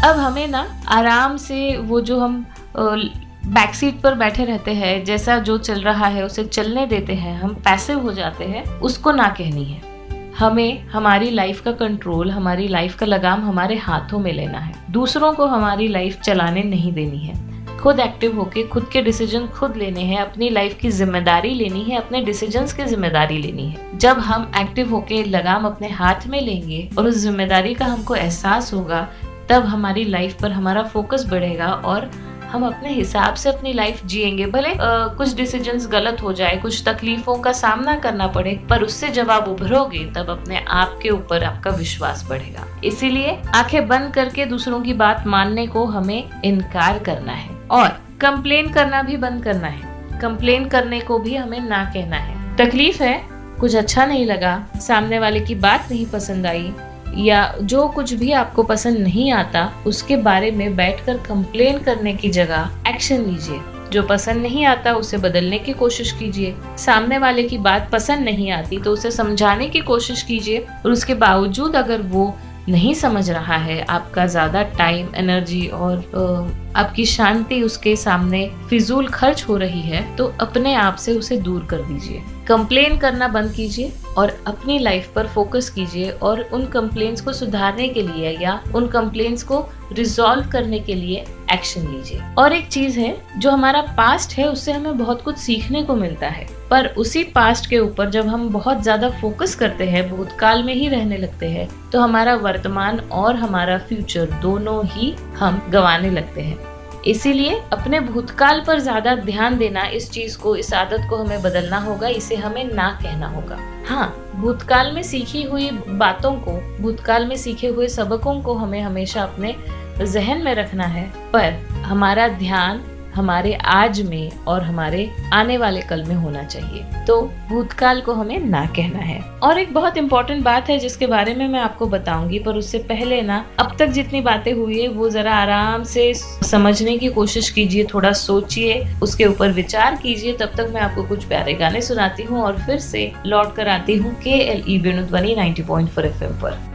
अब हमें ना आराम से वो जो हम बैक सीट पर बैठे रहते हैं, जैसा जो चल रहा है उसे चलने देते हैं, हम पैसिव हो जाते हैं, उसको ना कहनी है। हमें हमारी लाइफ का कंट्रोल, हमारी लाइफ का लगाम हमारे हाथों में लेना है। दूसरों को हमारी लाइफ चलाने नहीं देनी है। खुद एक्टिव होके खुद के डिसीजन खुद लेने हैं, अपनी लाइफ की जिम्मेदारी लेनी है, अपने डिसीजंस की जिम्मेदारी लेनी है। जब हम एक्टिव होके लगाम अपने हाथ में लेंगे और उस जिम्मेदारी का हमको एहसास होगा, तब हमारी लाइफ पर हमारा फोकस बढ़ेगा और हम अपने हिसाब से अपनी लाइफ जिएंगे। भले कुछ डिसीजंस गलत हो जाए, कुछ तकलीफों का सामना करना पड़े, पर उससे जब आप उभरोगे तब अपने आप के ऊपर आपका विश्वास बढ़ेगा। इसीलिए आंखें बंद करके दूसरों की बात मानने को हमें इनकार करना है और कंप्लेन करना भी बंद करना है। कंप्लेन करने को भी हमें ना कहना है। तकलीफ है, कुछ अच्छा नहीं लगा, सामने वाले की बात नहीं पसंद आई, या जो कुछ भी आपको पसंद नहीं आता, उसके बारे में बैठकर कंप्लेन करने की जगह एक्शन लीजिए। जो पसंद नहीं आता उसे बदलने की कोशिश कीजिए। सामने वाले की बात पसंद नहीं आती तो उसे समझाने की कोशिश कीजिए, और उसके बावजूद अगर वो नहीं समझ रहा है, आपका ज्यादा टाइम, एनर्जी और आपकी शांति उसके सामने फिजूल खर्च हो रही है, तो अपने आप से उसे दूर कर दीजिए। कंप्लेन करना बंद कीजिए और अपनी लाइफ पर फोकस कीजिए और उन कंप्लेंट्स को सुधारने के लिए या उन कंप्लेंट्स को रिजॉल्व करने के लिए एक्शन लीजिए। और एक चीज है, जो हमारा पास्ट है उससे हमें बहुत कुछ सीखने को मिलता है, पर उसी पास्ट के ऊपर जब हम बहुत ज्यादा फोकस करते हैं, भूतकाल में ही रहने लगते हैं, तो हमारा वर्तमान और हमारा फ्यूचर दोनों ही हम गंवाने लगते हैं। इसीलिए अपने भूतकाल पर ज्यादा ध्यान देना, इस चीज को, इस आदत को हमें बदलना होगा। इसे हमें ना कहना होगा। हाँ, भूतकाल में सीखी हुई बातों को, भूतकाल में सीखे हुए सबकों को हमें हमेशा अपने जहन में रखना है, पर हमारा ध्यान हमारे आज में और हमारे आने वाले कल में होना चाहिए। तो भूतकाल को हमें ना कहना है। और एक बहुत इंपॉर्टेंट बात है जिसके बारे में मैं आपको बताऊंगी, पर उससे पहले ना, अब तक जितनी बातें हुई है वो जरा आराम से समझने की कोशिश कीजिए, थोड़ा सोचिए, उसके ऊपर विचार कीजिए। तब तक मैं आपको कुछ प्यारे गाने सुनाती हूँ और फिर से लौट कर आती हूँ KLE वेणुध्वनि 90.4 FM पर।